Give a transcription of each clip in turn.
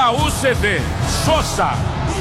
da UCV, Sousa,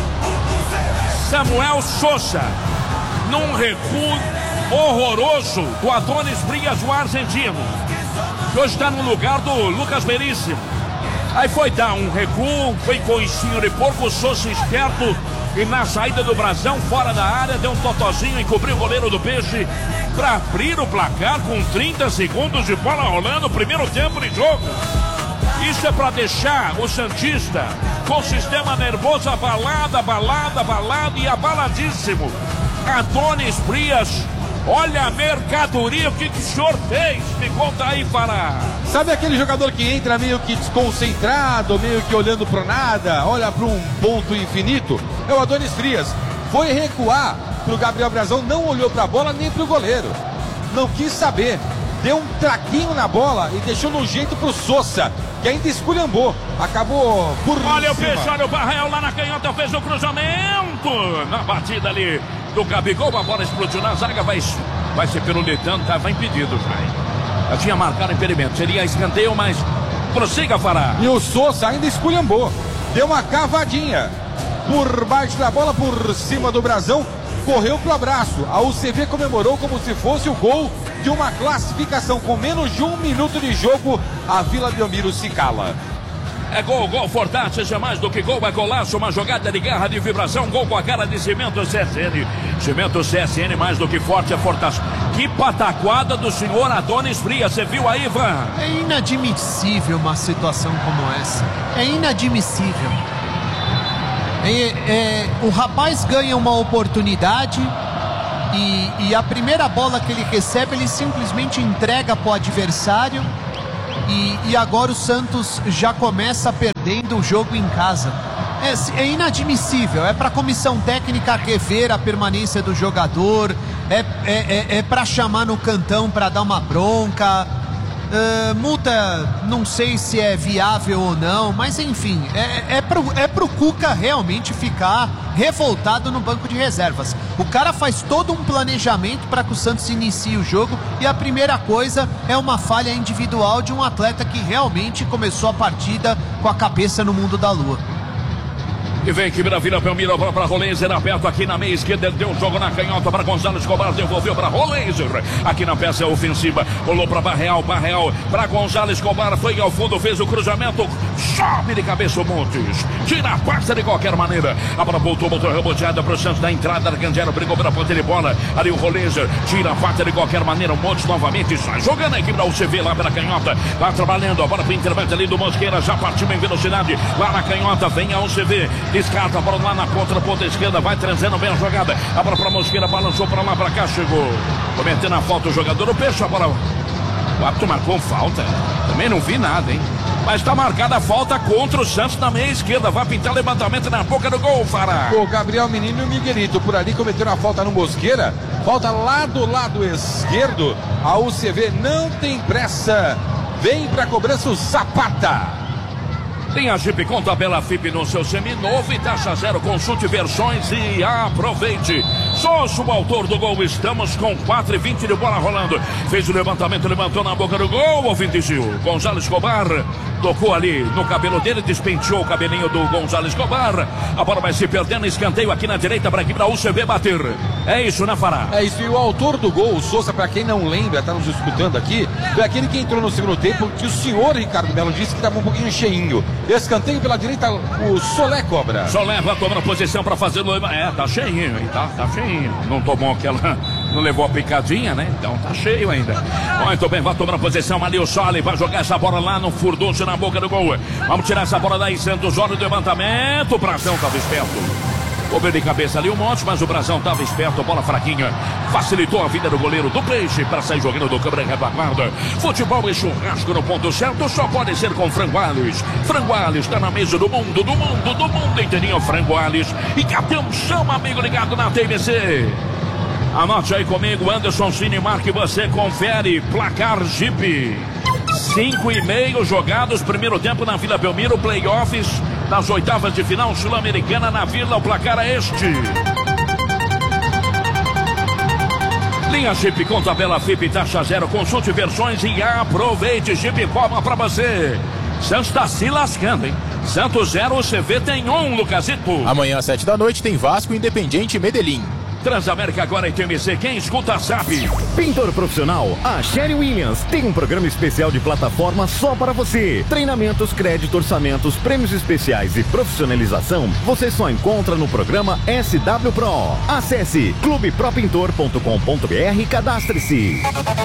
Samuel Sousa, num recuo horroroso do Adonis Frias, o argentino, que hoje está no lugar do Lucas Veríssimo. Aí foi dar um recuo, foi coicinho de porco, o Sousa esperto, e na saída do brasão, fora da área, deu um totozinho e cobriu o goleiro do Peixe para abrir o placar com 30 segundos de bola rolando, primeiro tempo de jogo. Isso é para deixar o santista com o sistema nervoso abalado e abaladíssimo. Adonis Frias, olha a mercadoria, o que o senhor fez? Me conta aí, Fará. Sabe aquele jogador que entra meio que desconcentrado, meio que olhando pro nada, olha para um ponto infinito? É o Adonis Frias. Foi recuar pro Gabriel Brazão, não olhou pra bola nem pro goleiro. Não quis saber. Deu um traquinho na bola e deixou no jeito pro Sousa, que ainda esculhambou. Acabou por olha cima. O Peixe, olha o Barrel lá na canhota, fez o cruzamento. Na batida ali do Gabigol, a bola explodiu na zaga, vai ser pirulitando, estava impedido já. Já tinha marcado impedimento, seria escanteio, mas prossiga, Fará. E o Sousa ainda esculhambou. Deu uma cavadinha por baixo da bola, por cima do brasão, correu pro abraço. A UCV comemorou como se fosse o gol de uma classificação. Com menos de 1 minuto de jogo, a Vila Belmiro se cala. É gol, Fortaz, seja mais do que gol, é golaço, uma jogada de guerra, de vibração, gol com a cara de Cimento CSN. Cimento CSN, mais do que forte, é Fortaz. Que pataquada do senhor Adonis Frias, você viu aí, Ivan? É inadmissível uma situação como essa, é inadmissível. O rapaz ganha uma oportunidade e a primeira bola que ele recebe, ele simplesmente entrega para o adversário. E agora o Santos já começa perdendo o jogo em casa. É inadmissível. É para a comissão técnica rever a permanência do jogador. É para chamar no cantão para dar uma bronca. Multa, não sei se é viável ou não, mas enfim, é pro Cuca realmente ficar revoltado no banco de reservas. O cara faz todo um planejamento para que o Santos inicie o jogo e a primeira coisa é uma falha individual de um atleta que realmente começou a partida com a cabeça no mundo da lua. E vem que Vila Belmiro, a bola para Rolenzer, aberto aqui na meia esquerda, deu um jogo na canhota para Gonzalo Escobar, devolveu para Rolenzer, aqui na peça ofensiva, rolou para Barreal para Gonzalo Escobar, foi ao fundo, fez o cruzamento, sobe de cabeça o Montes, tira a pasta de qualquer maneira, a bola voltou reboteada para o Santos da entrada, Arcanjero brigou pela ponta de bola, ali o Rolenzer, tira a pasta de qualquer maneira, o Montes novamente sai jogando a equipe da UCV lá pela canhota, lá trabalhando, a bola para o intervento ali do Mosqueira, já partiu em velocidade, lá na canhota, vem a UCV, descarta a bola lá na ponta esquerda, vai trazendo bem a jogada, a bola para Mosqueira, balançou para lá, para cá, chegou, cometendo a falta o jogador, o Peixe, a bola, o árbitro marcou falta, também não vi nada, hein, mas está marcada a falta contra o Santos na meia esquerda, vai pintar levantamento na boca do gol, Fará. O Gabriel Menino e o Miguelito por ali cometeram a falta no Mosqueira, falta lá do lado esquerdo, a UCV não tem pressa, vem para cobrança o Zapata. Tem a Jeep com tabela FIP no seu seminovo e taxa zero. Consulte versões e aproveite. Sousa, o autor do gol, estamos com 4:20 de bola rolando. Fez o levantamento, levantou na boca do gol, ouvinte Gil. Gonzalo Escobar tocou ali no cabelo dele, despenteou o cabelinho do Gonzalo Escobar. A bola vai se perdendo, escanteio aqui na direita para a equipe da UCV bater. É isso, né, Fará? É isso, e o autor do gol, o Sousa, para quem não lembra, está nos escutando aqui, foi aquele que entrou no segundo tempo, que o senhor Ricardo Melo disse que estava um pouquinho cheinho. Escanteio pela direita, o Solé cobra. Solé vai tomando posição para fazer o... tá cheinho, hein? Tá cheinho. Não tomou aquela... Não levou a picadinha, né? Então tá cheio ainda. Muito bem, vai tomando posição ali o Sole, vai jogar essa bola lá no furdunço na boca do gol. Vamos tirar essa bola daí, Santos, olha o levantamento, o Brazão estava esperto. Cobrou de cabeça ali o Monte, mas o Brazão estava esperto, bola fraquinha. Facilitou a vida do goleiro do Peixe para sair jogando do câmera retaguarda. Futebol e churrasco no ponto certo só pode ser com Frangoales. Frangoales está na mesa do mundo inteirinho, Frangoales. E atenção, amigo ligado na TVC. Anote aí comigo, Anderson Cinemark, você confere. Placar Jeep. 5:30 jogados, primeiro tempo na Vila Belmiro, playoffs das oitavas de final sul-americana na Vila, o placar é este. Linha Jeep com tabela FIP, taxa zero, consulte versões e aproveite. Jeep forma para você. Santos tá se lascando, hein? Santos 0, o CV tem 1, Lucasito. Amanhã às 7 da noite tem Vasco, Independiente e Medellín. Transamérica agora em TMC, quem escuta sabe. Pintor profissional, a Sherry Williams tem um programa especial de plataforma só para você. Treinamentos, crédito, orçamentos, prêmios especiais e profissionalização você só encontra no programa SW Pro. Acesse clubepropintor.com.br e cadastre-se.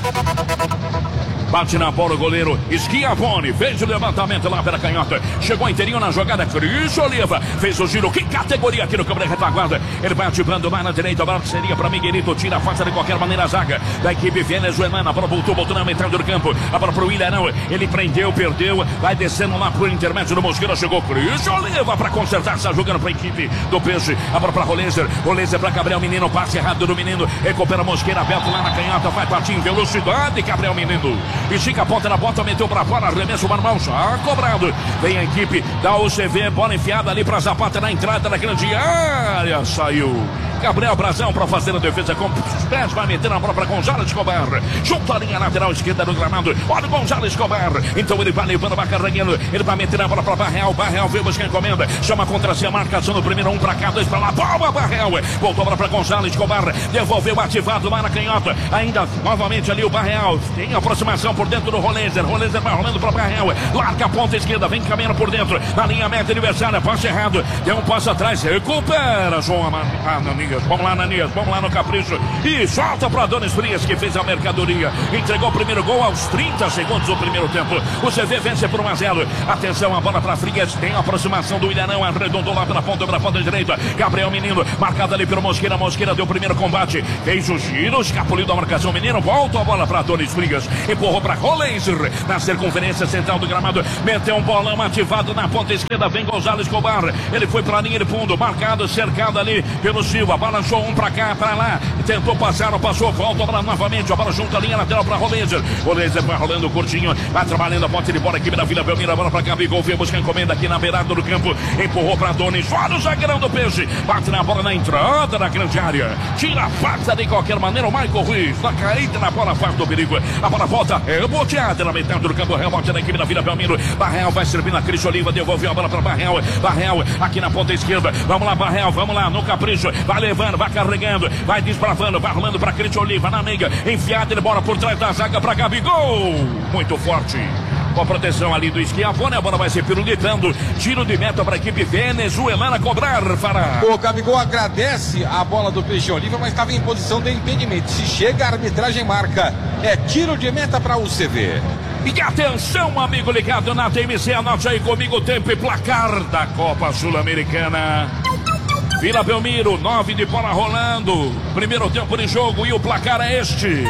Bate na bola o goleiro Schiavone, fez o levantamento lá pela canhota, chegou inteirinho na jogada, Cris Oliva, fez o giro, que categoria aqui no campo de retaguarda, ele vai ativando mais na direita, a bola seria para Miguelito, tira a faça de qualquer maneira a zaga da equipe venezuelana, a bola botou na metade do campo, a bola pro Ilharão, ele prendeu, perdeu, vai descendo lá pro intermédio do Mosqueira, chegou Cris Oliva para consertar, está jogando para a equipe do Peixe, a bola para Rolenzer para Gabriel Menino, passe errado do Menino, recupera Mosqueira, aberto lá na canhota, vai partir em velocidade, Gabriel Menino. Estica a ponta na bota, meteu pra fora, arremesso o Marmão, já cobrado. Vem a equipe da UCV, bola enfiada ali pra Zapata na entrada da grande área, saiu. Gabriel Brazão para fazer a defesa com os pés, vai meter a bola para Gonzalo Escobar, junto à linha lateral esquerda do gramado, olha o Gonzalo Escobar, então ele vai levando, vai carregando, ele vai meter a bola para Barreal, Barreal veio buscar a encomenda, chama contra si a marcação no primeiro, 1 para cá, 2 para lá, bomba Barreal, voltou a bola para Gonzalo Escobar, devolveu ativado lá na canhota, ainda novamente ali o Barreal, tem aproximação por dentro do Rolenzer vai rolando para Barreal, larga a ponta esquerda, vem caminhando por dentro, na linha meta adversária, passe errado, deu um passo atrás, recupera, João Ananias. Vamos lá, Ananias, vamos lá no capricho. E solta para Adonis Frias, que fez a mercadoria. Entregou o primeiro gol aos 30 segundos do primeiro tempo. O CV vence por 1-0. Atenção, a bola para Frias. Tem a aproximação do Ilharão. Arredondou lá pela ponta direita. Gabriel Menino, marcado ali pelo Mosqueira. Mosqueira deu o primeiro combate. Fez o giro, escapuliu da marcação. Menino, volta a bola para Adonis Frias. Empurrou para Rolenzer na circunferência central do gramado. Meteu um bolão ativado na ponta esquerda. Vem Gonzalo Escobar. Ele foi para a linha de fundo. Marcado, cercado ali pelo Silva. Balançou 1 para cá, para lá, tentou passar, não passou, volta a bola novamente, a bola junto à linha lateral para Rolenzer vai rolando curtinho, vai trabalhando a ponte de bola, equipe da Vila Belmiro, a bola para Gabigol, veio buscar encomenda aqui na beirada do campo, empurrou para Adonis, olha o zagueirão do Peixe, bate na bola na entrada da grande área, tira a pata de qualquer maneira, o Michael Ruiz, na caída na bola, faz do perigo, a bola volta, reboteada na metade do campo, rebote da equipe da Vila Belmiro, Barreal vai servir na Cris Oliva, devolveu a bola para Barreal aqui na ponta esquerda, vamos lá Barreal, vamos lá, no capricho, vai levando, vai carregando, vai desbravando, vai rolando para Cris Oliva na meiga, enfiada, ele bora por trás da zaga para Gabigol, muito forte. Com a proteção ali do Schiavone, a bola vai ser pirulitando. Tiro de meta para a equipe venezuelana cobrar, Fará. O Gabigol agradece a bola do Peixe Oliva, mas estava em posição de impedimento. Se chega, a arbitragem marca. É tiro de meta para o UCV. E atenção, amigo ligado na TMC, anote aí comigo o tempo e placar da Copa Sul-Americana. Vila Belmiro, 9 de bola rolando. Primeiro tempo de jogo e o placar é este.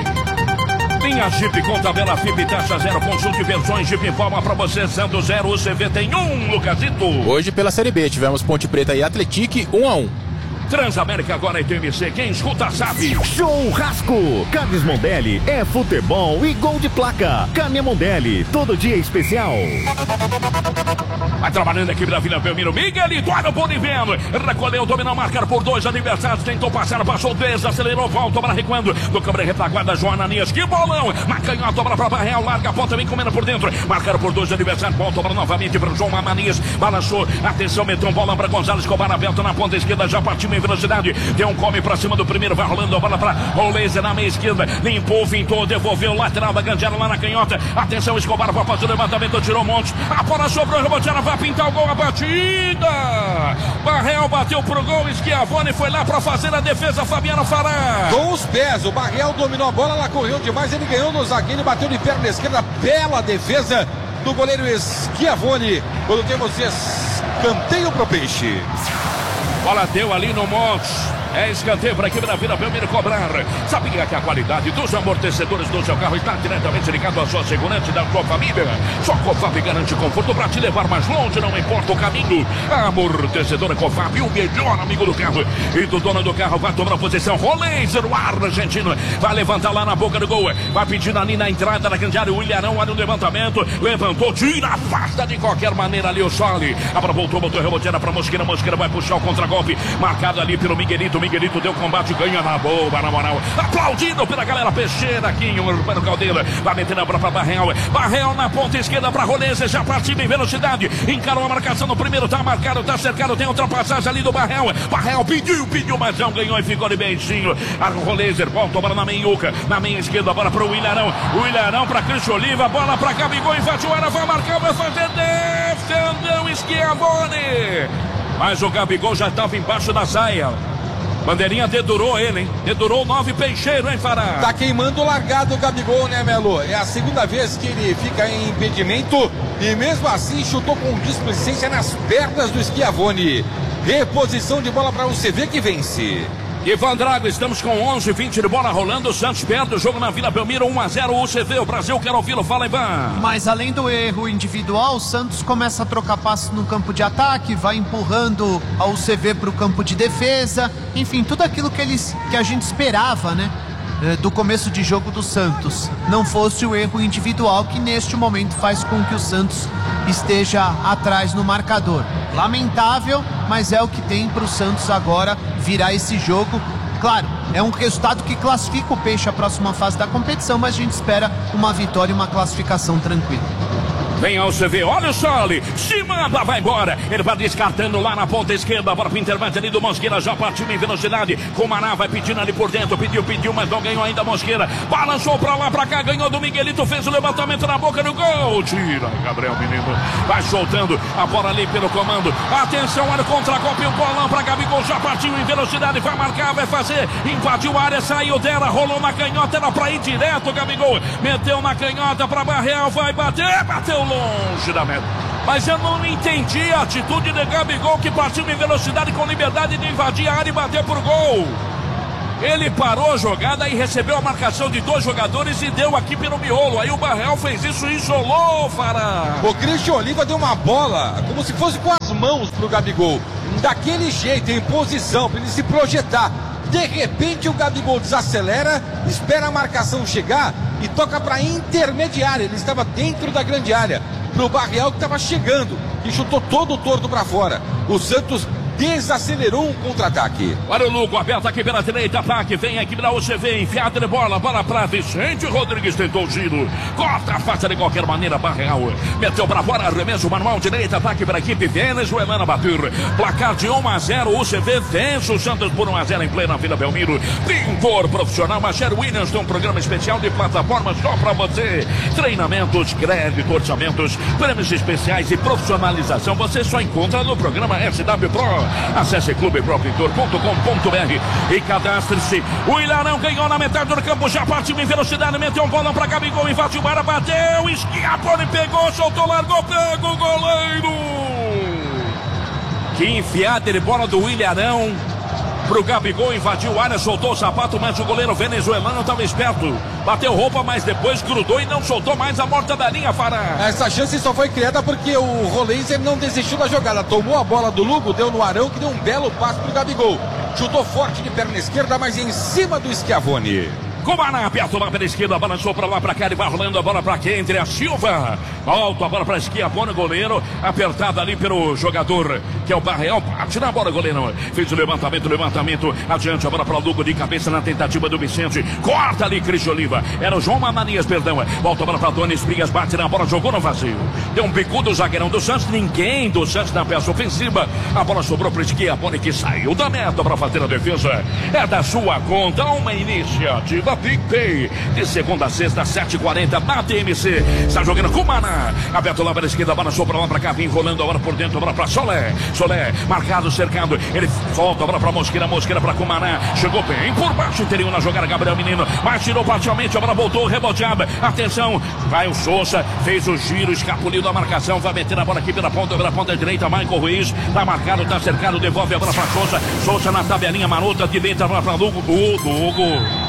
Linha Jeep com tabela FIP taxa 0, consulte versões Jeep informa pra você, Santos 0, o CV tem 1, Lucasito. Hoje pela Série B tivemos Ponte Preta e Atletique 1-1. Transamérica agora em TMC, quem escuta sabe. Churrasco, Carnes Mondelli é futebol e gol de placa. Carne Mondelli, todo dia especial. Vai trabalhando a equipe da Vila Belmiro, Miguelito, olha o Boniveno, recolheu, dominou, marcar por 2 adversários, tentou passar, passou 3, acelerou, volta, bola recuando, do câmera retaguarda, João Ananias, que bolão, na canhota, bola para Barreal, larga a ponta, vem comendo por dentro, marcaram por 2 adversários, volta, bola novamente para o João Ananias, balançou, atenção, meteu um bolão para Gonzalo Escobar, aberto na ponta esquerda, já partiu em velocidade, deu um come para cima do primeiro, vai rolando a bola para Rolenzer na meia esquerda, limpou, vintou, devolveu, lateral da grande área lá na canhota, atenção, Escobar vai fazer o levantamento, tirou um monte, a bola sobrou, reboteira, vai pintar o gol, a batida, Barreal bateu pro gol, Schiavone foi lá para fazer a defesa, Fabiano Fará. Com os pés, o Barreal dominou a bola, ela correu demais, ele ganhou no zagueiro, ele bateu de perna esquerda, bela defesa do goleiro Schiavone, quando temos escanteio pro Peixe. Bola deu ali no Monte. É escanteio para a equipe da Vila Belmiro cobrar. Sabia que a qualidade dos amortecedores do seu carro está diretamente ligado à sua segurança e da sua família? Só Cofap garante conforto para te levar mais longe, não importa o caminho. A amortecedora Cofap, o melhor amigo do carro. E do dono do carro vai tomar a posição. Rolenzer, o argentino. Vai levantar lá na boca do gol. Vai pedindo ali na entrada da grande área. O Ilharão, olha o levantamento. Levantou, tira, afasta de qualquer maneira ali o Soli. A bola voltou, botou reboteira para Mosqueira. Mosqueira vai puxar o contragolpe. Marcado ali pelo Miguelito. Miguelito deu combate, ganha na boa, na moral. Aplaudido pela galera peixeira aqui em Urbano Caldeira. Vai metendo a bola pra Barreal. Barreal na ponta esquerda pra Roleza. Já partiu em velocidade. Encarou a marcação no primeiro. Tá marcado, tá cercado. Tem ultrapassagem ali do Barreal. Barreal pediu, mas não ganhou e ficou de beijinho. A Roleza volta a bola na meiuca. Na meia esquerda, a bola pro Willarão. O Willarão pra Cristian Oliva. Bola pra Gabigol. Invadiu a área, vai marcar, vai fazer defendeu Schiavone. Mas o Gabigol já estava embaixo da saia. Bandeirinha dedurou ele, hein? Dedurou 9 Peixeiro, hein, Fará? Tá queimando o largado o Gabigol, né, Melo? É a segunda vez que ele fica em impedimento e mesmo assim chutou com displicência nas pernas do Schiavone. Reposição de bola para o CV que vence. Ivan Drago, estamos com 11:20 de bola rolando. O Santos perde o jogo na Vila Belmiro, 1-0 o CV. O Brasil quer ouvi-lo. Fala, Ivan. Mas além do erro individual, o Santos começa a trocar passos no campo de ataque, vai empurrando a UCV para o campo de defesa. Enfim, tudo aquilo que a gente esperava, né? Do começo de jogo do Santos. Não fosse o erro individual que neste momento faz com que o Santos esteja atrás no marcador. Lamentável, mas é o que tem para o Santos agora virar esse jogo. Claro, é um resultado que classifica o Peixe à próxima fase da competição, mas a gente espera uma vitória e uma classificação tranquila. Vem ao CV, olha o Sole, se manda, vai embora. Ele vai descartando lá na ponta esquerda, para o intervalo ali do Mosqueira, já partiu em velocidade. Com o Maná vai pedindo ali por dentro, pediu, mas não ganhou ainda a Mosqueira. Balançou pra lá, pra cá, ganhou do Miguelito, fez o levantamento na boca do gol. Tira, Gabriel Menino, vai soltando a bola ali pelo comando. Atenção, olha o contra-golpe, o bolão pra Gabigol, já partiu em velocidade, vai marcar, vai fazer. Invadiu a área, saiu dela, rolou na canhota, era pra ir direto, Gabigol. Meteu na canhota pra Barreal, vai bater, bateu longe da meta. Mas eu não entendi a atitude de Gabigol, que partiu em velocidade com liberdade de invadir a área e bater por gol. Ele parou a jogada e recebeu a marcação de 2 jogadores e deu aqui pelo miolo. Aí o Barreal fez isso e isolou, Fará. O Cristian Oliva deu uma bola como se fosse com as mãos pro Gabigol. Daquele jeito, em posição, para ele se projetar. De repente o Gabigol desacelera, espera a marcação chegar e toca para intermediária. Ele estava dentro da grande área. Pro Barreal que estava chegando e chutou todo o torto para fora. O Santos desacelerou um contra-ataque. Olha o Lugo, aberto aqui pela direita, ataque, vem aqui da UCV, enfiada de bola para Vicente Rodrigues, tentou o giro, corta a face de qualquer maneira, Barreal, meteu para fora, arremesso manual, direita, ataque para a equipe venezuelana bater, placar de 1-0, UCV vence o Santos por 1-0 em plena Vila Belmiro. Pintor profissional, Sherwin Williams tem um programa especial de plataforma só para você, treinamentos, crédito, orçamentos, prêmios especiais e profissionalização, você só encontra no programa SW Pro. Acesse clubepropintor.com.br e cadastre-se. O Ilharão ganhou na metade do campo, já partiu em velocidade, meteu um bolão para Gabigol, invadiu o área, bateu, Schiavone pegou, soltou, largou, pega o goleiro. Que enfiada de bola do Ilharão pro Gabigol, invadiu a área, soltou o sapato, mas o goleiro venezuelano estava esperto. Bateu roupa, mas depois grudou e não soltou mais a morta da linha, Fará. Essa chance só foi criada porque o Roleza não desistiu da jogada. Tomou a bola do Lugo, deu no Arão, que deu um belo passe pro Gabigol. Chutou forte de perna esquerda, mas em cima do Schiavone. Comaná, aperta lá pela esquerda, balançou pra lá, pra cá, ele vai rolando a bola pra quem? Entre a Silva. Volta a bola pra Schiavone, goleiro, apertado ali pelo jogador, que é o Barreal, bate na bola, goleiro. Fez o levantamento, adiante a bola pra Lugo, de cabeça na tentativa do Vicente. Corta ali, Cristian Oliva. Era o João Mananias, perdão. Volta a bola pra Donis Frias, bate na bola, jogou no vazio. Deu um bicudo do zagueirão do Santos, ninguém do Santos na peça ofensiva. A bola sobrou pro Schiavone, que saiu da meta pra fazer a defesa. É da sua conta, uma iniciativa PicPay, de segunda a sexta, 7h40, na TMC. Está jogando com o Maná, aberto lá para a esquerda, bola pra lá, pra cá, vem rolando a bola por dentro, a bola pra Solé, marcado, cercado, ele volta a bola pra Mosqueira pra Cumaná, chegou bem por baixo, interior na jogada, Gabriel Menino, mas tirou parcialmente, a bola voltou, reboteada, atenção, vai o Souza, fez o giro, escapuliu da marcação, vai meter a bola aqui pela ponta direita, Michael Ruiz, tá marcado, tá cercado, devolve a bola pra Souza na tabelinha marota, direita, a bola pra Lugo,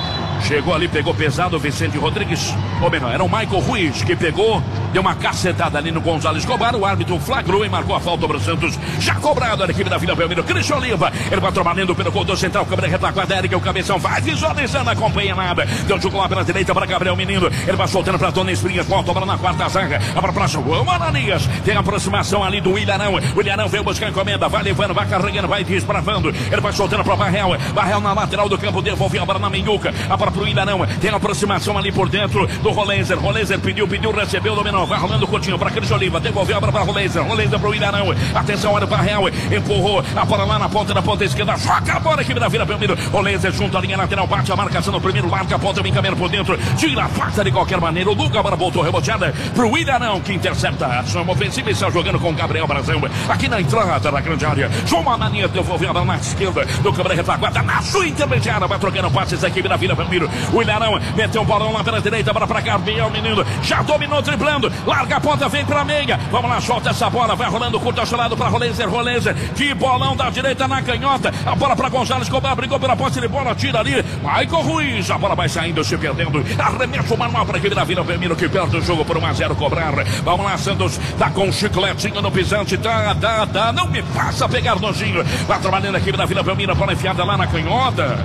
Chegou ali, pegou pesado o Vicente Rodrigues. Ou melhor, era o Michael Ruiz que pegou, deu uma cacetada ali no Gonzalo Escobar. O árbitro flagrou e marcou a falta para o Santos. Já cobrado a equipe da Vila Belmiro. Cristian Oliva, ele vai trabalhando pelo corredor central. Câmera retaguarda, Eric, o cabeção vai visualizando, acompanha nada. Deu jogo lá pela direita para Gabriel Menino. Ele vai soltando para Dona Esprinhas. Volta a bola na quarta zaga. Para o próximo, o Ananias. Tem a aproximação ali do Ilharão. O Ilharão veio buscar a encomenda. Vai levando, vai carregando, vai desbravando. Ele vai soltando para o Barreal. Barreal na lateral do campo. Devolveu a bola na Meiuca. A bola para o Ilharão. Tem a aproximação ali por dentro do Rolenzer. Rolenzer pediu, recebeu, dominou. Vai rolando o Coutinho para Cristian Oliva. Devolveu a bola para Rolenzer. Rolenzer para o Ilharão. Atenção, olha o Barreal. Empurrou a bola lá na ponta esquerda. Joga a bola aqui da Vila Belmiro. Rolenzer junto à linha lateral. Bate a marcação no primeiro. Larga a ponta, vem caminhando por dentro. Tira a faca de qualquer maneira. O Luca agora voltou reboteada para o Ilharão, que intercepta a ação ofensiva e está jogando com o Gabriel Brazão. Aqui na entrada da grande área. João Ananias devolveu a bola na esquerda do câmera retaguarda. Na sua intermediária. Vai trocando passes aqui da Vila Belmiro. O Ilharão meteu um bolão lá pela direita. Bola para Gabriel Menino. Já dominou, driblando. Larga a ponta, vem para a meia. Vamos lá, solta essa bola. Vai rolando curto ao seu lado para Rolenzer. Rolenzer. Que bolão da direita na canhota. A bola para Gonzalo Escobar. Brigou pela posse de bola. Tira ali. Michael Ruiz. A bola vai saindo, se perdendo. Arremesso manual para a equipe da Vila Belmiro, que perde o jogo por 1-0 cobrar. Vamos lá, Santos. Tá com um chicletinho no pisante. Tá. Não me faça pegar nojinho. Vai trabalhando a equipe da Vila Belmiro. Bola enfiada lá na canhota.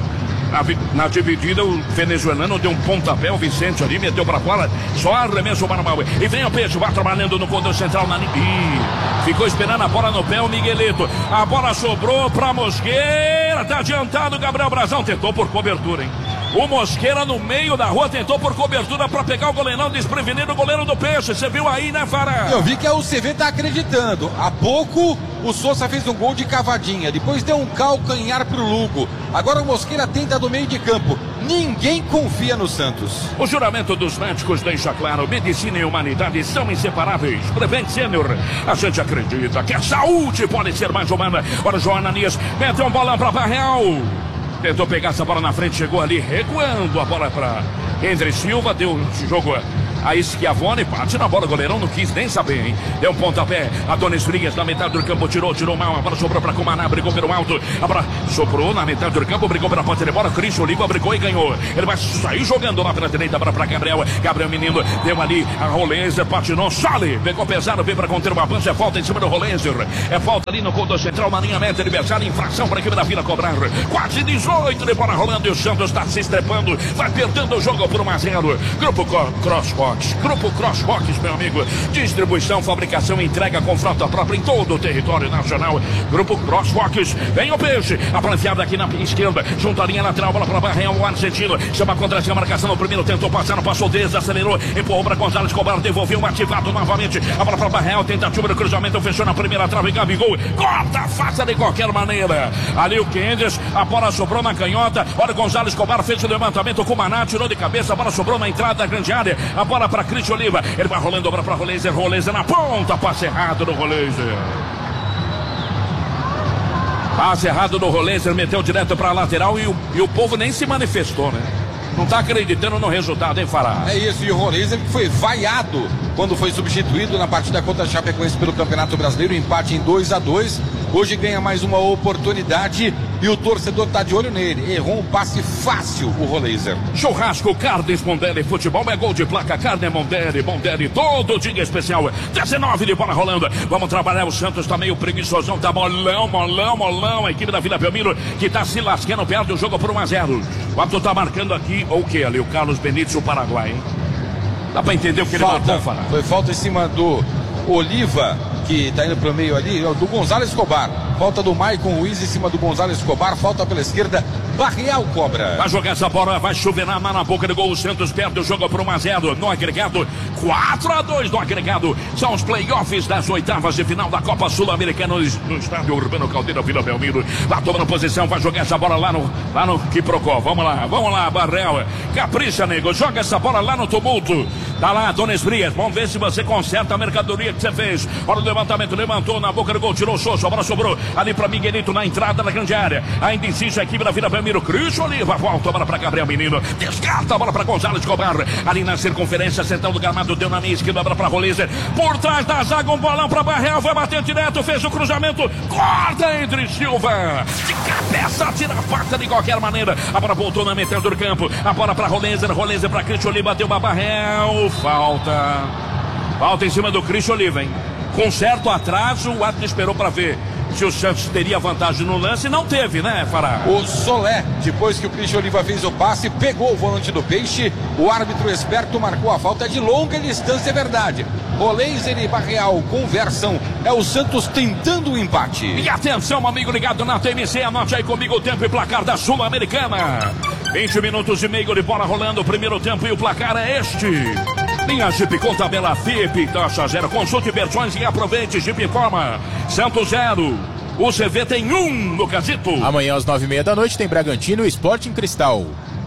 Na dividida, o venezuelano deu um pontapé, o Vicente ali meteu para fora, só arremesso o manual. E vem o Peixe, vai trabalhando no corredor central na ficou esperando a bola no pé o Miguelito. A bola sobrou para Mosqueira, tá adiantado o Gabriel Brazão, tentou por cobertura, hein? O Mosqueira no meio da rua tentou por cobertura para pegar o goleirão desprevenido, o goleiro do Peixe. Você viu aí, né, Fará? Eu vi que a UCV tá acreditando. Há pouco o Sousa fez um gol de cavadinha, depois deu um calcanhar pro Lugo. Agora o Mosqueira tenta do meio de campo. Ninguém confia no Santos. O juramento dos médicos deixa claro: medicina e humanidade são inseparáveis. Prevent Sênior, a gente acredita que a saúde pode ser mais humana. Olha o João Ananias, meteu um bolão para Barreal. Tentou pegar essa bola na frente, chegou ali recuando a bola para André Silva, deu jogo a Schiavone, bate na bola, o goleirão não quis nem saber, hein? Deu um pontapé, Adonis Frias na metade do campo, tirou mal, a bola sobrou para Cumaná, brigou pelo alto, a bola sobrou na metade do campo, brigou pela ponta de bola, Cristian Oliva brigou e ganhou. Ele vai sair jogando lá pela direita, para Gabriel Menino, deu ali a Rolenzer, patinou, Sale, pegou pesado, veio para conter uma avanço, é falta em cima do Rolenzer, é falta ali no corredor central, na linha média, adversário, infração para a equipe da Vila cobrar, quase 18 de bola rolando e o Santos está se estrepando, vai perdendo o jogo por 1-0. Grupo Crossbox, meu amigo. Distribuição, fabricação, entrega com frota própria em todo o território nacional. Grupo Crossbox. Vem o Peixe. A planteada aqui na esquerda. Junto à linha lateral. Bola para Barreal. O argentino. Chama contra a marcação no primeiro. Tentou passar, não passou. Desacelerou. Empurrou para Gonzalo Escobar. Devolveu. Ativado novamente. A bola para Barreal. Tentativa do cruzamento. Fechou na primeira trave. Gabigol. Corta a faça de qualquer maneira. Ali o Kendes. A bola sobrou na canhota. Olha o Gonzalo Escobar. Fez o levantamento com o Maná. Tirou de cabeça. A bola sobrou na entrada da grande área. A bola para Cristian Oliva, ele vai rolando a bola para Rolenzer na ponta, passe errado do Rolenzer. Passe errado do Rolenzer, meteu direto para a lateral e o povo nem se manifestou, né? Não tá acreditando no resultado, hein, Fará? É isso, e o Rolenzer que foi vaiado quando foi substituído na partida contra a Chapecoense pelo Campeonato Brasileiro, empate em 2-2. Hoje ganha mais uma oportunidade e o torcedor tá de olho nele. Errou um passe fácil o Rolenzer. Churrasco Carnes Mondelli, futebol é gol de placa, carne é Mondelli, todo dia especial. 19 de bola rolando. Vamos trabalhar, o Santos tá meio preguiçosão, tá molão. A equipe da Vila Belmiro que tá se lascando, perde o jogo por 1-0. O árbitro tá marcando aqui, ou o que ali? O Carlos Benítez, o Paraguai, hein? Dá pra entender o que ele marcou, Fará? Foi falta em cima do Oliva, que tá indo pro meio ali, do Gonzalo Escobar. Falta do Maicon Ruiz em cima do Gonzalo Escobar. Falta pela esquerda, Barreal cobra. Vai jogar essa bola, vai chover na boca do gol. O Santos perde o jogo por 1-0. No agregado, 4-2 no agregado. São os playoffs das oitavas de final da Copa Sul-Americana no estádio Urbano Caldeira, Vila Belmiro. Lá tomando posição, vai jogar essa bola lá no Quiprocó. Vamos lá, Barreal. Capricha, nego. Joga essa bola lá no tumulto. Tá lá, Dona Esbrias. Vamos ver se você conserta a mercadoria que você fez. Hora do levantamento, levantou na boca do gol, tirou o Sousa. A bola sobrou ali para Miguelito na entrada da grande área. Ainda insiste a equipe da Vila Belmiro. Cristian Oliva volta a bola para Gabriel Menino. Descarta a bola para Gonzalo Escobar. Ali na circunferência central do gramado. lado, deu na minha esquerda para Roleiser. Por trás da zaga, um bolão para Barreal, vai bater direto, fez o cruzamento, corta entre Silva. De cabeça, tira a faca de qualquer maneira. A bola voltou na metade do campo. A bola para Roleiser para Christian Oliva, bateu para Barreal. Falta em cima do Christian Oliva, hein? Com certo atraso, o árbitro esperou para ver se o Santos teria vantagem no lance, não teve, né, Fará? O Solé, depois que o Christian Oliva fez o passe, pegou o volante do Peixe, o árbitro esperto marcou a falta de longa distância, é verdade. Roleiser e Barreal conversam, é o Santos tentando o empate. E atenção, amigo ligado na TMC, anote aí comigo o tempo e placar da Sul-Americana. 20 minutos e meio de bola rolando, o primeiro tempo e o placar é este. Linha Jeep com tabela FIP, taxa zero. Consulte versões e aproveite. Jeep informa. Santos 0. O CV tem 1 no quesito. Amanhã às 9h30 da noite tem Bragantino e Sporting Cristal.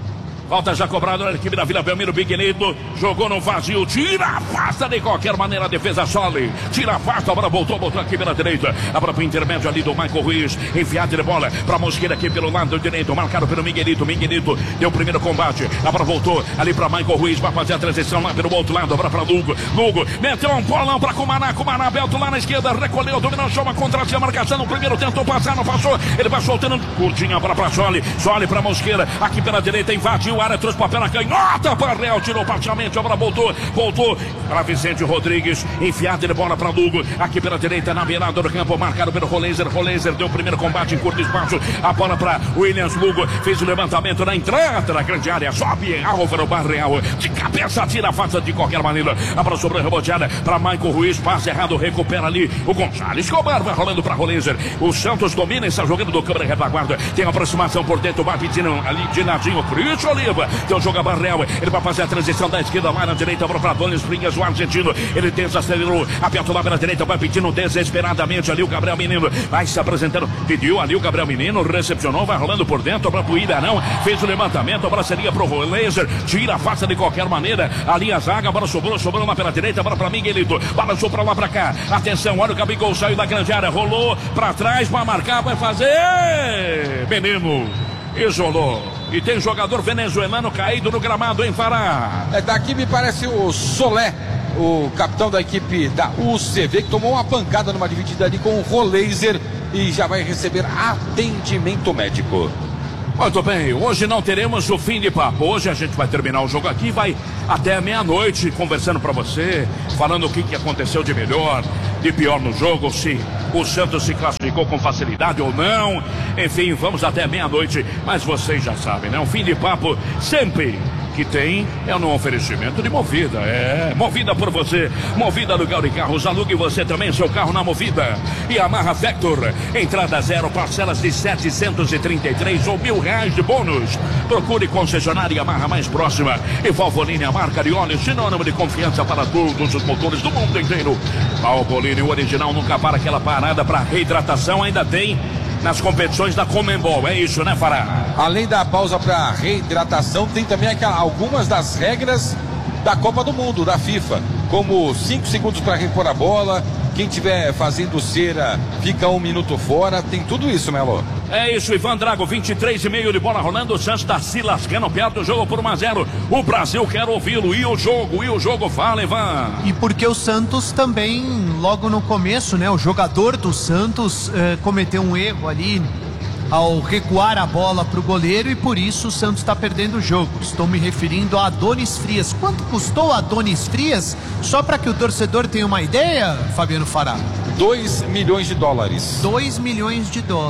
Falta já cobrada na equipe da Vila Belmiro. Biguinito jogou no vazio, tira a pasta de qualquer maneira, a defesa Sole, tira a pasta, agora voltou aqui pela direita, a própria intermédio ali do Michael Ruiz, enfiada de bola para Mosqueira aqui pelo lado direito, marcado pelo Miguelito deu o primeiro combate, agora voltou ali para Michael Ruiz, vai fazer a transição lá pelo outro lado, agora para Lugo, meteu um bolão para Cumaná, aberto lá na esquerda, recolheu, dominou, chama, contra a marcação, no primeiro tentou passar, não passou, ele vai soltando, curtinha para Sole para Mosqueira, aqui pela direita, invadiu área, trouxe papel na canhota, Barreal tirou parcialmente, agora voltou para Vicente Rodrigues, enfiada de bola para Lugo, aqui pela direita, na beirada do campo, marcado pelo Roleiser deu o primeiro combate em curto espaço, a bola para Williams, Lugo fez o levantamento na entrada da grande área, sobe Álvaro Barreal, de cabeça, tira a faca de qualquer maneira, a bola sobrou reboteada para Michael Ruiz, passe errado, recupera ali o Gonçalves Escobar, vai rolando para Roleiser, o Santos domina, está jogando do câmera retaguarda, tem aproximação por dentro, vai pedindo ali de ladinho, Christian Oliva, então joga Barreal, ele vai fazer a transição da esquerda lá na direita para Adonis Frias, o argentino, ele desacelerou, aperta lá pela direita, vai pedindo desesperadamente ali o Gabriel Menino, vai se apresentando, pediu ali o Gabriel Menino, recepcionou, vai rolando por dentro para o Irarão, fez o levantamento, a bola seria pro Roleiser, tira a faça de qualquer maneira, ali a zaga, a bola sobrou lá pela direita, bola para Miguelito, balançou para lá para cá, atenção, olha o Gabigol, saiu da grande área, rolou para trás, vai marcar, vai fazer, Menino, isolou. E tem jogador venezuelano caído no gramado, hein, Fará? Daqui me parece o Solé, o capitão da equipe da UCV, que tomou uma pancada numa dividida ali com o Roleiser e já vai receber atendimento médico. Muito bem, hoje não teremos o fim de papo. Hoje a gente vai terminar o jogo aqui, vai até meia-noite conversando para você, falando o que aconteceu de melhor, de pior no jogo, se o Santos se classificou com facilidade ou não. Enfim, vamos até meia-noite, mas vocês já sabem, né? Um fim de papo sempre que tem é no oferecimento de Movida. Movida por você, Movida Aluguel de Carros, alugue você também seu carro na Movida. E Yamaha Vector, entrada zero, parcelas de 733 ou R$1.000 de bônus. Procure concessionária Yamaha mais próxima. E Valvoline, a marca de óleo, sinônimo de confiança para todos os motores do mundo inteiro. Valvoline, o original, nunca para aquela parada para reidratação, ainda tem nas competições da Conmebol, é isso, né, Fará? Além da pausa para reidratação, tem também algumas das regras da Copa do Mundo, da FIFA, como 5 segundos para repor a bola, quem estiver fazendo cera fica 1 minuto fora, tem tudo isso, Melo. É isso, Ivan Drago, 23,5 de bola rolando, o Santos está se lascando perto do jogo por 1-0, o Brasil quer ouvi-lo, e o jogo, fala, Ivan. E porque o Santos também, logo no começo, né, o jogador do Santos cometeu um erro ali ao recuar a bola para o goleiro e por isso o Santos está perdendo o jogo. Estou me referindo a Adonis Frias. Quanto custou a Adonis Frias? Só para que o torcedor tenha uma ideia, Fabiano Fará. $2 milhões. $2 milhões.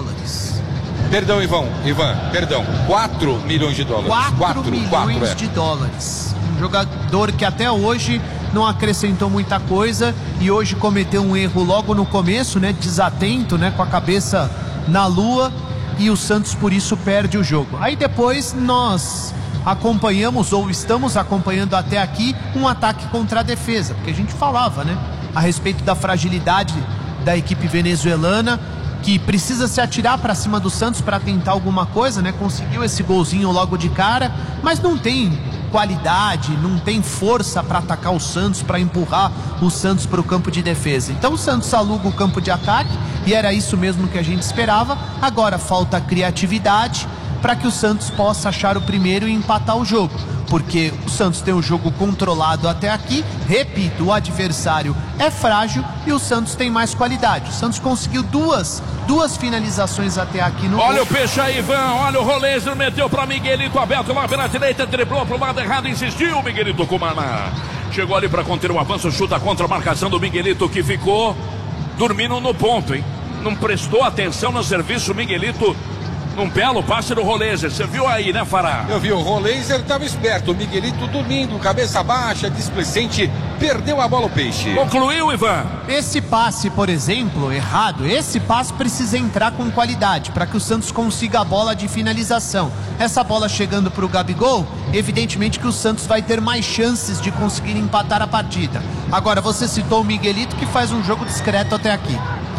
Perdão, Ivan, perdão, $4 milhões. $4 milhões de dólares. Um jogador que até hoje não acrescentou muita coisa e hoje cometeu um erro logo no começo, né? Desatento, né? Com a cabeça na lua, e o Santos por isso perde o jogo. Aí depois nós acompanhamos, ou estamos acompanhando até aqui, um ataque contra a defesa, porque a gente falava, né? A respeito da fragilidade da equipe venezuelana, que precisa se atirar para cima do Santos para tentar alguma coisa, né? Conseguiu esse golzinho logo de cara, mas não tem qualidade, não tem força para atacar o Santos, para empurrar o Santos para o campo de defesa. Então o Santos aluga o campo de ataque e era isso mesmo que a gente esperava. Agora falta criatividade para que o Santos possa achar o primeiro e empatar o jogo. porque o Santos tem o jogo controlado até aqui. Repito, o adversário é frágil e o Santos tem mais qualidade. O Santos conseguiu duas finalizações até aqui no Olha gol. o peixe aí, Ivan. Olha o Rolezer, meteu pra Miguelito aberto lá pela direita, driblou pro lado errado, insistiu. Miguelito Cumana chegou ali pra conter o avanço, chuta contra a marcação do Miguelito, que ficou dormindo no ponto, hein? Não prestou atenção no serviço, Miguelito. Num belo passe do Rolezer, você viu aí, né, Fará? Eu vi, o Rolezer estava esperto, o Miguelito dormindo, cabeça baixa, displicente, perdeu a bola o peixe. Concluiu, Ivan. Esse passe, por exemplo, errado, esse passe precisa entrar com qualidade para que o Santos consiga a bola de finalização. Essa bola chegando para o Gabigol, evidentemente que o Santos vai ter mais chances de conseguir empatar a partida. Agora, você citou o Miguelito, que faz um jogo discreto até aqui.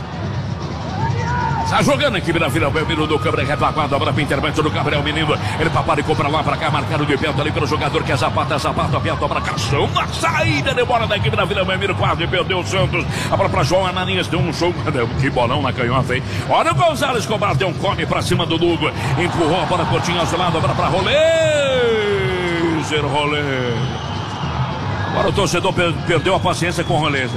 Tá jogando a equipe da Vila Belmiro do Câmara retaguarda, a bola para intervento do Gabriel Menino. Ele paparicou para lá, para cá, marcado de perto ali pelo jogador que é Zapata, aberto a marcação na saída de bola da equipe da Vila Belmiro, quase perdeu o Santos. A bola para João Ananias, deu um show, que bolão na canhota, hein? Olha o Gonzalo Escobar, deu um come para cima do Lugo, empurrou a bola curtinha ao lado, a bola para Rolezer. Agora o torcedor perdeu a paciência com o Rolezer.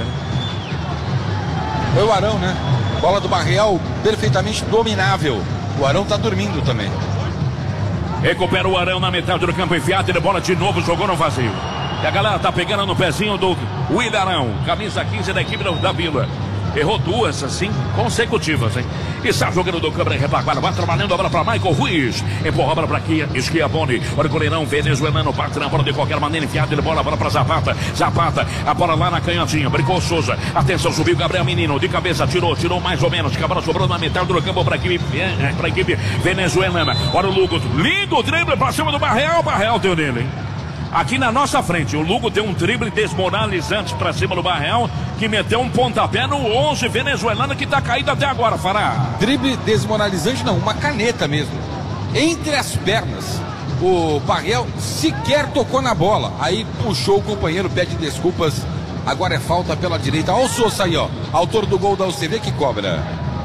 Foi o Arão, né? Bola do Barreal perfeitamente dominável. O Arão tá dormindo também. Recupera o Arão na metade do campo enfiado. Ele bola de novo, jogou no vazio. E a galera tá pegando no pezinho do Willian Arão, camisa 15 da equipe da Vila. Errou duas, assim, consecutivas, hein? E está jogando do câmera retaguarda, vai trabalhando a bola para Michael Ruiz. Empurra a bola para aqui, Schiavone. Olha o goleirão venezuelano, bate na bola de qualquer maneira, enfiado, ele bola para Zapata. Zapata, a bola lá na canhotinha, brincou Souza. Atenção, subiu Gabriel Menino, de cabeça, tirou mais ou menos. A bola sobrou na metade do campo para a equipe venezuelana. Olha o Lugo, lindo drible para cima do Barreal. Barreal deu nele, hein? Aqui na nossa frente, o Lugo deu um drible desmoralizante pra cima do Barreal, que meteu um pontapé no 11 venezuelano que tá caído até agora, Fará. Drible desmoralizante não, uma caneta mesmo. Entre as pernas. O Barreal sequer tocou na bola. Aí puxou o companheiro, pede desculpas. Agora é falta pela direita. Olha o Sousa aí, ó. Autor do gol da UCV que cobra.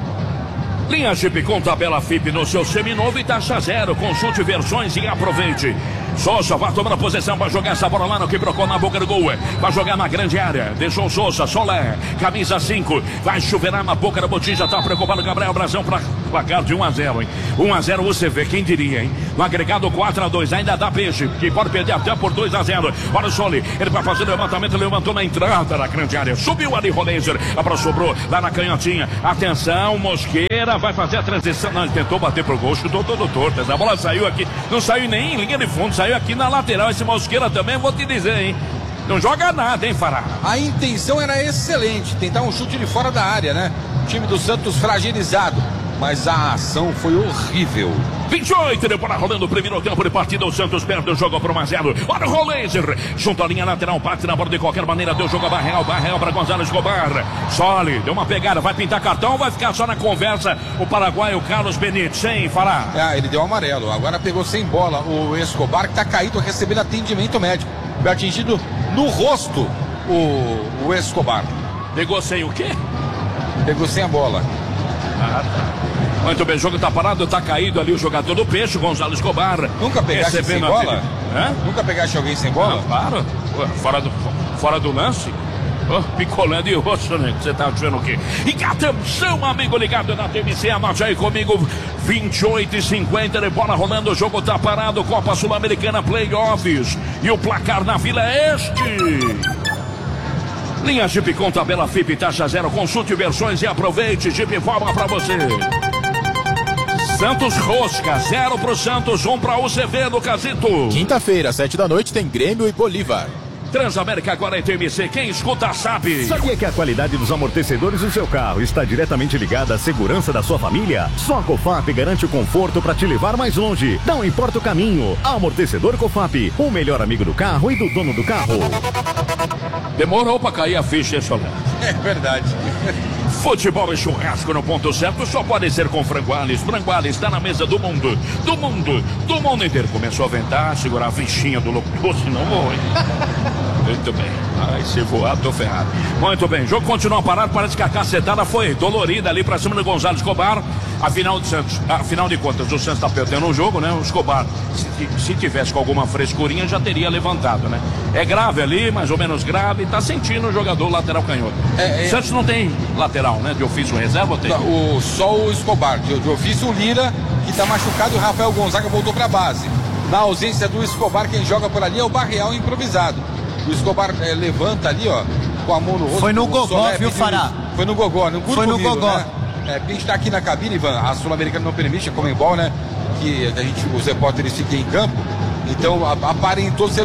Linha Jeep com tabela FIP no seu seminovo e taxa zero. Consulte versões e aproveite. Sousa vai tomando a posição, vai jogar essa bola lá no que brocou na boca do gol. Vai jogar na grande área. Deixou o Sousa, Solé, camisa 5. Vai chuveirar na boca da botija. Tá preocupado o Gabriel Brazão para placar de 1-0, hein? 1-0 UCV, quem diria, hein? No agregado 4-2, ainda dá peixe, que pode perder até por 2-0. Olha o Soli, ele vai fazer o levantamento, levantou na entrada da grande área. Subiu ali Rolezer, a bola sobrou lá na canhotinha. Atenção, Mosqueira vai fazer a transição. Não, ele tentou bater pro gol, chutou todo torto. Essa bola saiu aqui, não saiu nem em linha de fundo, saiu aqui na lateral. Esse Mosqueira também, vou te dizer, hein? Não joga nada, hein, Fará? A intenção era excelente, tentar um chute de fora da área, né? O time do Santos fragilizado, mas a ação foi horrível. 28, depois rolando o primeiro tempo de partida, o Santos perde o jogo para o 1-0. Olha o Rolezer, junto à linha lateral, bate na bola de qualquer maneira, deu jogo a Barreal para Gonzalo Escobar. Soli, deu uma pegada, vai pintar cartão ou vai ficar só na conversa o paraguaio Carlos Benítez, sem Fará? Ele deu amarelo, agora pegou sem bola o Escobar, que tá caído recebendo atendimento médico. Foi atingido no rosto o Escobar. Pegou sem o quê? Pegou sem a bola. Ah, tá. Muito bem, o jogo tá parado, tá caído ali o jogador do Peixe, Gonzalo Escobar. Nunca pegasse sem bola? Nunca pegasse alguém sem bola? Não, claro. Fora do lance. Picolando e rosto, né? Você tá achando o quê? E atenção, amigo ligado na TMC, anote aí comigo, 28h50 de bola rolando, o jogo tá parado, Copa Sul-Americana Playoffs. E o placar na Vila é este. Linha Jeep com tabela FIP, taxa zero, consulte versões e aproveite. Jeep informa pra você. Santos Rosca, 0 pro Santos, 1 pra UCV no Casito. Quinta-feira, 7 da noite, tem Grêmio e Bolívar. Transamérica agora é TMC, quem escuta sabe. Sabia que a qualidade dos amortecedores do seu carro está diretamente ligada à segurança da sua família? Só a Cofap garante o conforto para te levar mais longe. Não importa o caminho. Amortecedor Cofap, o melhor amigo do carro e do dono do carro. Demorou para cair a ficha, hein, Solé? É verdade. Futebol e churrasco no ponto certo só pode ser com Franguales. Franguales está na mesa do mundo inteiro. Começou a ventar, segurar a fichinha do locutor, senão vou, hein? Muito bem. Ai, se voar, tô ferrado. Muito bem, o jogo continua parado, parece que a cacetada foi dolorida ali pra cima do Gonzalo Escobar. Afinal de contas, o Santos está perdendo um jogo, né? O Escobar, se tivesse com alguma frescurinha, já teria levantado, né? É grave ali, mais ou menos grave, tá sentindo o jogador lateral canhoto. O Santos não tem lateral, né? De ofício reserva, tem? Só o Escobar, de ofício o Lira, que tá machucado, e o Rafael Gonzaga voltou pra base. Na ausência do Escobar, quem joga por ali é o Barreal improvisado. O Escobar levanta ali, ó, com a mão no rosto. Foi no gogó, viu, Fará? Foi no gogó, Foi no gogó. Né? Quem está aqui na cabine, Ivan, a Sul-Americana não permite, a Comembol, né? Que os repórteres fiquem em campo. Então aparentou ser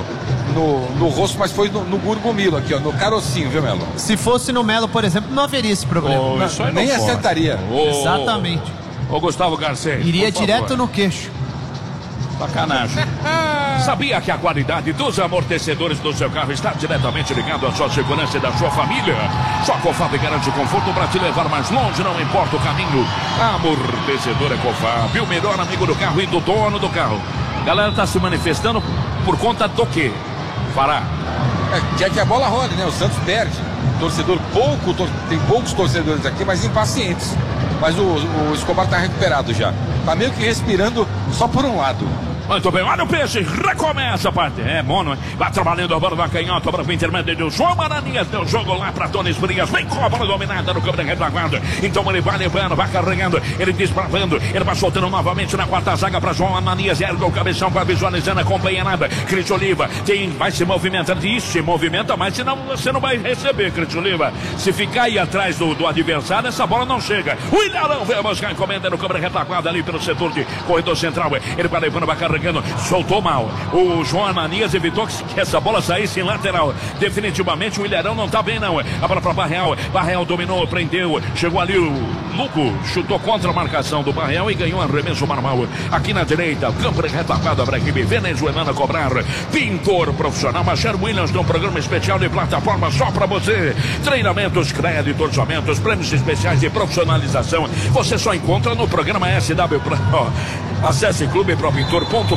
no rosto, mas foi no Gurgumilo aqui, ó, no carocinho, viu, Melo? Se fosse no Melo, por exemplo, não haveria esse problema. Nem acertaria. Exatamente. Ô Gustavo Garcês, iria direto no queixo. Sacanagem. Sabia que a qualidade dos amortecedores do seu carro está diretamente ligado à sua segurança e da sua família? Só a Cofab garante conforto para te levar mais longe, não importa o caminho. Amortecedor Cofab, o melhor amigo do carro e do dono do carro. A galera tá se manifestando por conta do quê? Fará. Quer que a bola role, né? O Santos perde. Torcedor tem poucos torcedores aqui, mas impacientes. Mas o Escobar tá recuperado já. Tá meio que respirando só por um lado. Muito bem, olha o peixe, recomeça a parte. É mono, vai trabalhando a bola da canhota para o intermédio do João Ananias. Deu jogo lá para Tony Frias. Vem com a bola dominada no campo de retaguarda. Então ele vai levando, vai carregando, ele desbravando. Ele vai soltando novamente na quarta zaga para João Ananias. Erga o cabeção para visualizando, acompanha nada. Cris Oliva vai se movimentando. Isso, se movimenta, mas senão você não vai receber, Cris Oliva. Se ficar aí atrás do adversário, essa bola não chega. O Ilharão veio buscar a encomenda no campo de retaguarda ali pelo setor de corredor central. Ele vai levando, vai carregando. Soltou mal. O João Ananias evitou que essa bola saísse em lateral. Definitivamente o Ilharão não tá bem, não. A bola para Barreal. Barreal dominou, prendeu. Chegou ali o Luco, chutou contra a marcação do Barreal e ganhou um arremesso normal. Aqui na direita, campo de retaguarda para a equipe venezuelana cobrar. Pintor profissional. Machado Williams tem um programa especial de plataforma só para você. Treinamentos, créditos, orçamentos, prêmios especiais de profissionalização. Você só encontra no programa SW. Acesse clubepropintor.com.br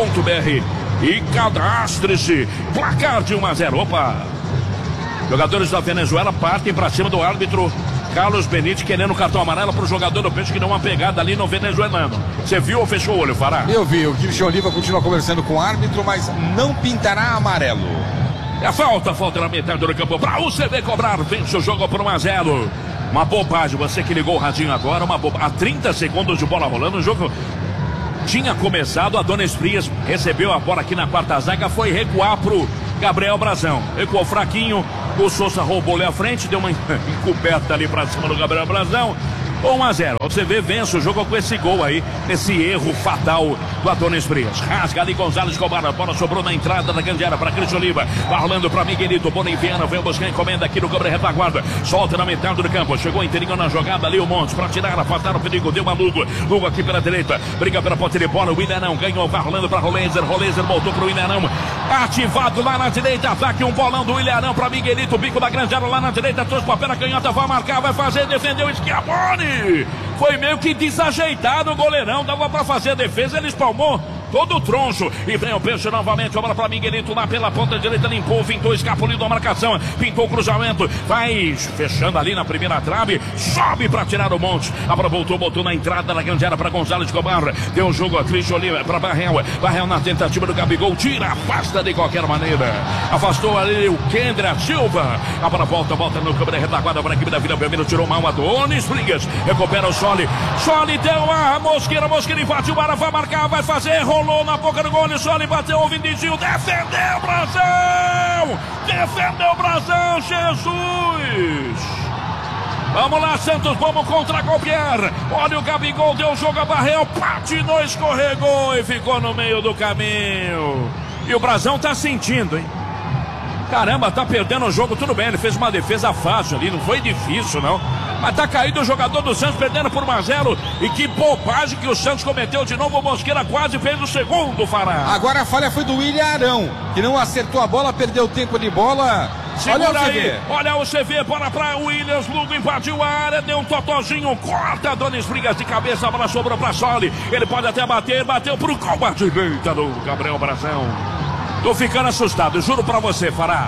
e cadastre-se. Placar de 1-0. Opa! Jogadores da Venezuela partem para cima do árbitro Carlos Benítez, querendo cartão amarelo para o jogador do Peixe que deu uma pegada ali no venezuelano. Você viu ou fechou o olho, Fará? Eu vi. O Cristian Oliva continua conversando com o árbitro, mas não pintará amarelo. É falta na metade do campo para o CV cobrar. Vence o jogo por 1-0. Uma bobagem. Você que ligou o radinho agora, há 30 segundos de bola rolando, o jogo tinha começado. Adonis Frias recebeu a bola aqui na quarta zaga, foi recuar pro Gabriel Brazão. Recuou fraquinho, o Souza roubou ali à frente, deu uma encoberta ali pra cima do Gabriel Brazão. 1-0. Você vê, vence o jogo com esse gol aí, esse erro fatal do Adonis Frias. Rasga ali Gonzalo Escobar, a bola sobrou na entrada da grande área para Cris Oliva. Vai rolando para Miguelito, Boniviano, vem buscar a encomenda aqui no campo de retaguarda. Solta na metade do campo, chegou inteirinho na jogada ali o Montes para tirar, afastar o perigo, deu uma Lugo. Lugo aqui pela direita, briga pela ponta de bola, o Ilharão ganhou, vai rolando para Rolenzer. Rolenzer voltou para o Ilharão, ativado lá na direita, ataque, um bolão do Ilharão para Miguelito, bico da grande área lá na direita, trouxe para pela canhota, vai marcar, vai fazer, defendeu o Schiavone. Foi meio que desajeitado o goleirão, dava pra fazer a defesa, ele espalmou todo o troncho. E vem o Peixe novamente, a bola pra Miguelito lá pela ponta direita, limpou, pintou, escapuliu da marcação, pintou o cruzamento, vai fechando ali na primeira trave, sobe pra tirar o Monte. A bola botou na entrada da grande área pra Gonzalo Escobar, deu um jogo a Cristian Oliva pra Barreal na tentativa do Gabigol, tira, afasta de qualquer maneira, afastou ali o Kendra Silva. A bola volta no campo de retaguarda para a equipe da Vila Belmiro, tirou mal a Adonis Frias, recupera o Soli deu a Mosqueira invadiu, vai marcar, vai fazer, rolou na boca do gol, o Soli bateu, o Vinicius, defendeu o Brasão, Jesus! Vamos lá, Santos, vamos contra-golpear. Olha o Gabigol, deu o jogo a Barreal, patinou, escorregou e ficou no meio do caminho. E o Brasão tá sentindo, hein? Caramba, tá perdendo o jogo, tudo bem, ele fez uma defesa fácil ali, não foi difícil não. Mas tá caído o jogador do Santos, perdendo por 1-0. E que bobagem que o Santos cometeu de novo. O Mosqueira quase fez o segundo, Fará. Agora a falha foi do Ilharão, que não acertou a bola, perdeu tempo de bola. Segura olha aí, olha o CV, bola pra Williams, Lugo invadiu a área, deu um totozinho, corta Adonis Frias de cabeça, a bola sobrou pra Soli. Ele pode até bater, bateu pro combate direita do Gabriel Brazão. Tô ficando assustado, juro pra você, Fará.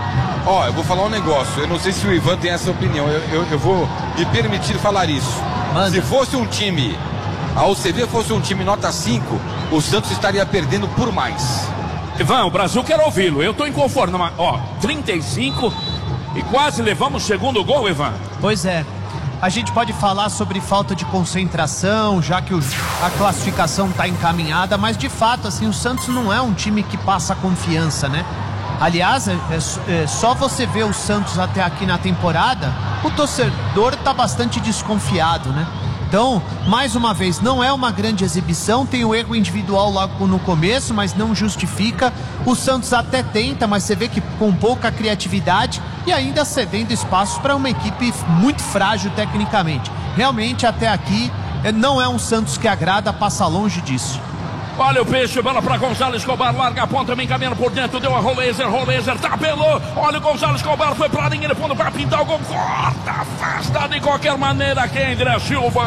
Eu vou falar um negócio, eu não sei se o Ivan tem essa opinião, eu vou me permitir falar isso. Se fosse um time, a UCV fosse um time nota 5, o Santos estaria perdendo por mais. Ivan, o Brasil quer ouvi-lo. Eu tô inconformado. 35 e quase levamos o segundo gol, Ivan. Pois é. A gente pode falar sobre falta de concentração, já que a classificação está encaminhada, mas de fato, assim, o Santos não é um time que passa confiança, né? Aliás, só você ver o Santos até aqui na temporada, o torcedor está bastante desconfiado, né? Então, mais uma vez, não é uma grande exibição, tem o erro individual logo no começo, mas não justifica. O Santos até tenta, mas você vê que com pouca criatividade e ainda cedendo espaços para uma equipe muito frágil tecnicamente. Realmente, até aqui, não é um Santos que agrada, passa longe disso. Olha o peixe, bola para Gonzalo Escobar, larga a ponta, vem caminhando por dentro, deu a Roleiser, tapelou, olha o Gonzalo Escobar, foi pra linha de fundo para pintar o gol, corta, afasta de qualquer maneira, quem André Silva,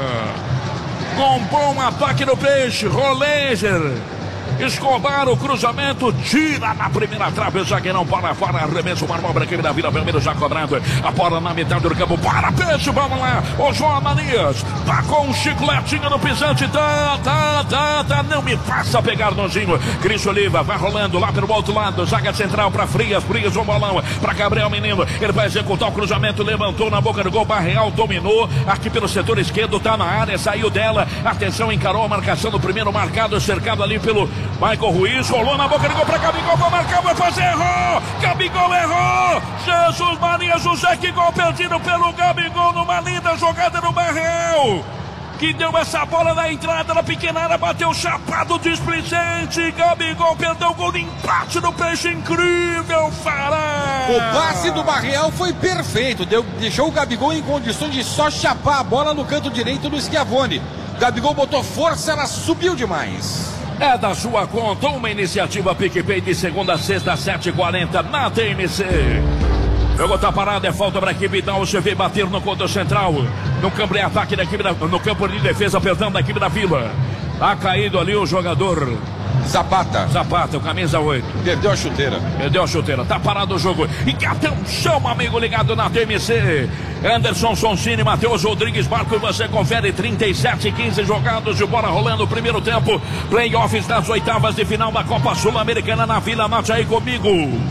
com bom ataque do peixe, Roleiser, Escobar, o cruzamento, tira na primeira trave, zagueirão para fora, arremesso, uma manobra aqui da Vila Belmiro já cobrado, a bola na metade do campo, para peixe, vamos lá, o João Manias, tá com um chicletinho no pisante, tá, não me faça pegar nozinho, Cris Oliva, vai rolando lá pelo outro lado, zaga central para Frias, um bolão, para Gabriel Menino, ele vai executar o cruzamento, levantou na boca do gol, Barreal dominou, aqui pelo setor esquerdo, tá na área, saiu dela, atenção, encarou a marcação do primeiro marcado, cercado ali pelo Michael Ruiz, rolou na boca do gol para Gabigol, vai marcar, vai fazer, errou, Gabigol errou, Jesus Maria José, que gol perdido pelo Gabigol numa linda jogada do Barreal, que deu essa bola na entrada da pequena área, bateu chapado displicente, Gabigol perdeu o gol de empate do peixe, incrível, Fará. O passe do Barreal foi perfeito, deixou o Gabigol em condições de só chapar a bola no canto direito do Schiavone. Gabigol botou força, ela subiu demais. É da sua conta, uma iniciativa PicPay de segunda a sexta, 7h40 na TMC. Jogo tá parado, é falta para a equipe da UCV bater no conto central. No campo de ataque da equipe no campo de defesa, perdão, da equipe da Vila. Tá caído ali o jogador Zapata, o camisa 8. Perdeu a chuteira. Tá parado o jogo. E que atenção, amigo ligado na TMC. Anderson Sonsini, Matheus Rodrigues, Marco, e você confere 37-15 jogados de bola rolando o primeiro tempo. Playoffs das oitavas de final da Copa Sul-Americana na Vila. Anote aí comigo.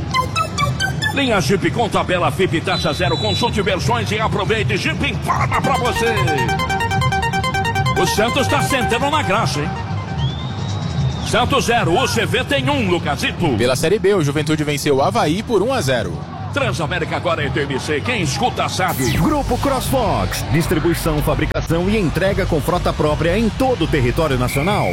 Linha Jeep com tabela FIP taxa zero. Consulte versões e aproveite. Jeep informa pra você. O Santos tá sentando na graça, hein? Santos 0, o UCV tem 1, Lucasito. Pela Série B, o Juventude venceu o Avaí por 1-0. Transamérica agora é TMC, quem escuta sabe. Grupo CrossFox, distribuição, fabricação e entrega com frota própria em todo o território nacional.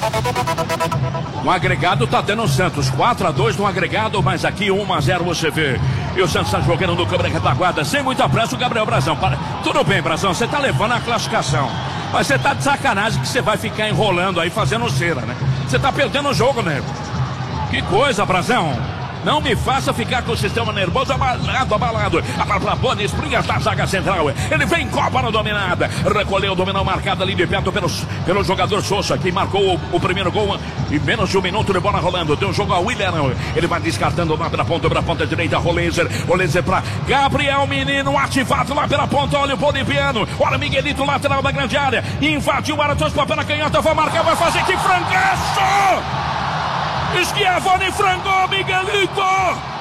Um agregado tá tendo o Santos, 4-2 no agregado, mas aqui 1-0 você vê. E o Santos tá jogando no câmera retaguarda, sem muita pressa, o Gabriel Brazão. Tudo bem, Brazão, você tá levando a classificação, mas você tá de sacanagem que você vai ficar enrolando aí, fazendo cera, né? Você tá perdendo o jogo, nego. Que coisa, Brazão. Não me faça ficar com o sistema nervoso abalado. A palavra Bonis, Frias da zaga central. Ele vem Copa na dominada. Recolheu, dominou marcada ali de perto pelo jogador Sousa, que marcou o primeiro gol em menos de 1 minuto de bola rolando. Deu um jogo ao William. Ele vai descartando lá pela ponta direita. Roleiser para Gabriel Menino, ativado lá pela ponta. Olha o boliviano. Olha o Miguelito, lateral da grande área. Invadiu o área, trouxe pela canhota. Vai marcar, vai fazer que frangaço! Schiavone frangou, Miguelito!